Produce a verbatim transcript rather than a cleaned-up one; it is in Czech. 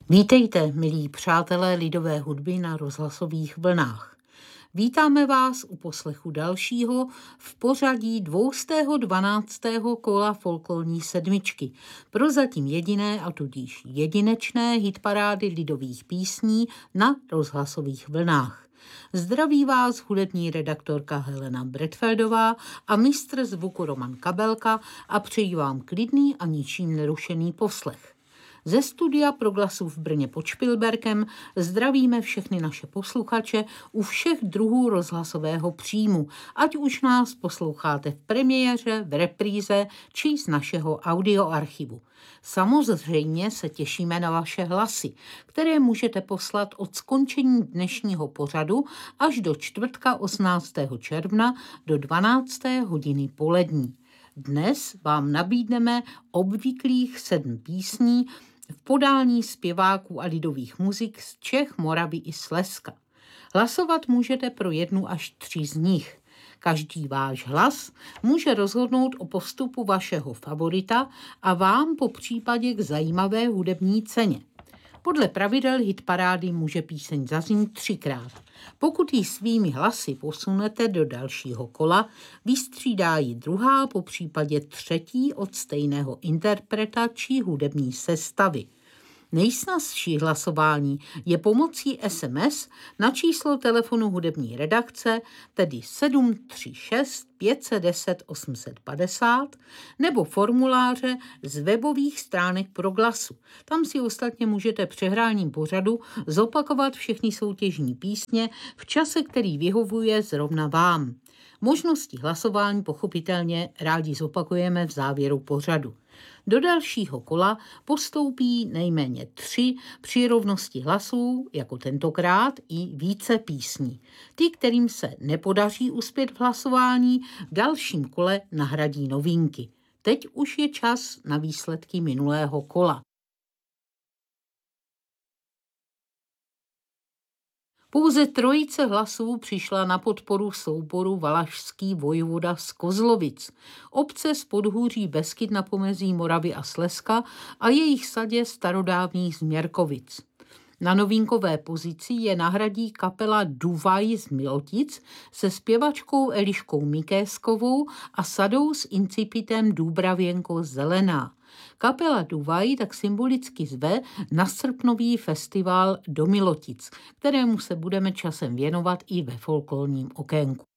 Vítejte, milí přátelé lidové hudby na rozhlasových vlnách. Vítáme vás u poslechu dalšího v pořadí dvoustého dvanáctého kola folklorní sedmičky. Prozatím jediné a tudíž jedinečné hitparády lidových písní na rozhlasových vlnách. Zdraví vás hudební redaktorka Helena Bretfeldová a mistr zvuku Roman Kabelka a přeji vám klidný a ničím nerušený poslech. Ze studia Proglasu v Brně pod Špilberkem zdravíme všechny naše posluchače u všech druhů rozhlasového příjmu, ať už nás posloucháte v premiéře, v repríze či z našeho audioarchivu. Samozřejmě se těšíme na vaše hlasy, které můžete poslat od skončení dnešního pořadu až do čtvrtka osmnáctého června do dvanácté hodiny polední. Dnes vám nabídneme obvyklých sedm písní v podání zpěváků a lidových muzik z Čech, Moravy i Slezska. Hlasovat můžete pro jednu až tři z nich. Každý váš hlas může rozhodnout o postupu vašeho favorita a vám po případě k zajímavé hudební ceně. Podle pravidel hitparády může píseň zaznít třikrát. Pokud ji svými hlasy posunete do dalšího kola, vystřídá ji druhá, po případě třetí od stejného interpreta či hudební sestavy. Nejsnazší hlasování je pomocí es em es na číslo telefonu hudební redakce, tedy sedm tři šest pět set deset osm set padesát, nebo formuláře z webových stránek Proglasu. Tam si ostatně můžete přehráním pořadu zopakovat všechny soutěžní písně v čase, který vyhovuje zrovna vám. Možnosti hlasování pochopitelně rádi zopakujeme v závěru pořadu. Do dalšího kola postoupí nejméně tři při rovnosti hlasů, jako tentokrát, i více písní. Ty, kterým se nepodaří uspět v hlasování, v dalším kole nahradí novinky. Teď už je čas na výsledky minulého kola. Pouze trojice hlasů přišla na podporu souboru Valašský vojvoda z Kozlovic, obce z podhůří Beskyd na pomezí Moravy a Slezska a jejich sadě starodávných Změrkovic. Na novinkové pozici je nahradí kapela Duvaj z Milotic se zpěvačkou Eliškou Mikéskovou a sadou s incipitem Dúbravěnko zelená. Kapela Duvaj tak symbolicky zve na srpnový festival do Milotic, kterému se budeme časem věnovat i ve folklorním okénku.